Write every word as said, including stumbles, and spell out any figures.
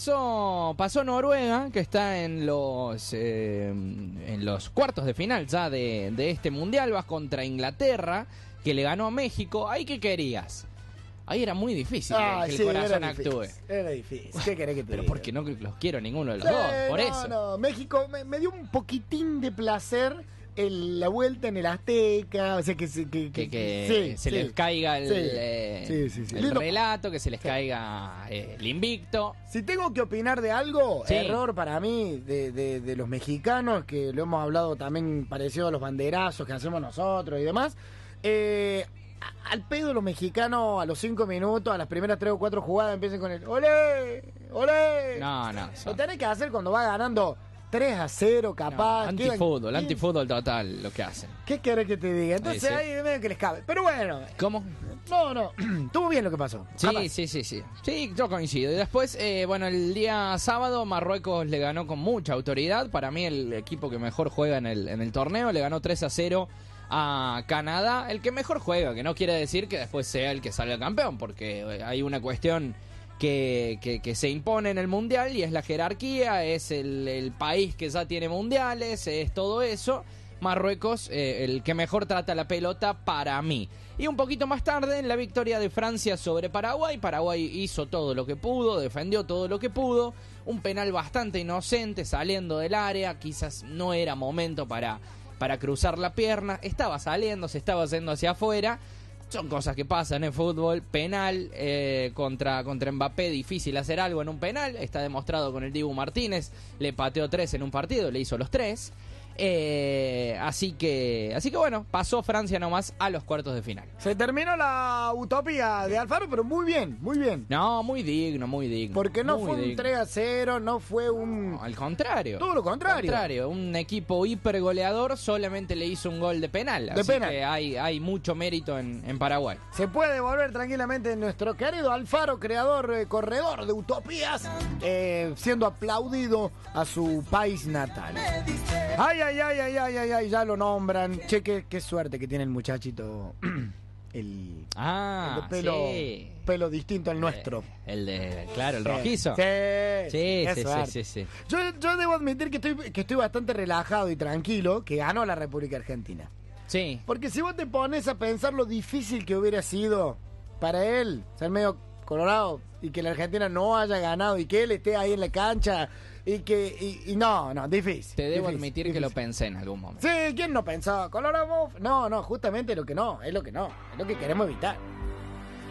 pasó, pasó Noruega, que está en los eh, en los cuartos de final ya de, de este mundial. Vas contra Inglaterra, que le ganó a México. ¿Ahí qué querías? Ahí era muy difícil ah, que el sí, corazón era actúe. Difícil, era difícil. ¿Qué querés que te Pero diga? porque no los quiero ninguno de los eh, dos, por no, eso. No, México me, me dio un poquitín de placer el, la vuelta en el Azteca, o sea que, que, que, que, que sí, se sí, les caiga el, sí, eh, sí, sí, sí. el Lindo. relato, que se les caiga eh, el invicto. Si tengo que opinar de algo, sí. error para mí de, de, de los mexicanos, que lo hemos hablado también parecido a los banderazos que hacemos nosotros y demás. Eh, al pedo los mexicanos a los cinco minutos, a las primeras tres o cuatro jugadas empiezan con el ¡olé! ¡olé! No, no. Lo tenés que hacer cuando va ganando tres a cero, capaz. No, antifútbol, antifútbol total lo que hacen. ¿Qué querés que te diga? Entonces sí, sí. ahí medio que les cabe. Pero bueno. ¿Cómo? No, no. Estuvo bien lo que pasó. Sí, capaz. sí, sí, sí. Sí, yo coincido. Y después, eh, bueno, el día sábado Marruecos le ganó con mucha autoridad. Para mí el equipo que mejor juega en el, en el torneo. Le ganó tres a cero a Canadá. El que mejor juega, que no quiere decir que después sea el que salga campeón. Porque hay una cuestión que, que, que se impone en el mundial y es la jerarquía. Es el, el país que ya tiene mundiales, es todo eso. Marruecos, eh, el que mejor trata la pelota para mí. Y un poquito más tarde, en la victoria de Francia sobre Paraguay, Paraguay hizo todo lo que pudo, defendió todo lo que pudo, un penal bastante inocente saliendo del área, quizás no era momento para, para cruzar la pierna, estaba saliendo, se estaba yendo hacia afuera. Son cosas que pasan en fútbol. Penal eh, contra, contra Mbappé, difícil hacer algo en un penal, está demostrado con el Dibu Martínez, le pateó tres en un partido, le hizo los tres. Eh, así que así que bueno, pasó Francia nomás a los cuartos de final. Se terminó la utopía de Alfaro, pero muy bien, muy bien. No, muy digno, muy digno. Porque no muy fue digno. un tres a cero, no fue un... No, al contrario. Todo lo contrario. contrario. Un equipo hipergoleador solamente le hizo un gol de penal. De así penal. que hay, hay mucho mérito en, en Paraguay. Se puede volver tranquilamente nuestro querido Alfaro, creador, eh, corredor de utopías, eh, siendo aplaudido a su país natal. Ay, ay, ay, ay, ay, ay, ay, ya lo nombran. Che, qué, qué suerte que tiene el muchachito. El, Ah, el de pelo, sí. pelo distinto al nuestro. Eh, el de, claro, el Sí. rojizo. Sí, Sí, qué sí, sí, suerte. sí, sí. Yo, yo debo admitir que estoy, que estoy bastante relajado y tranquilo que ganó la República Argentina. Sí. Porque si vos te pones a pensar lo difícil que hubiera sido para él ser medio colorado y que la Argentina no haya ganado y que él esté ahí en la cancha y que y, y no, no, difícil. Te debo difícil, admitir difícil. que lo pensé en algún momento. Sí, ¿quién no pensó? ¿Colorado? No, no, justamente lo que no, es lo que no, es lo que queremos evitar.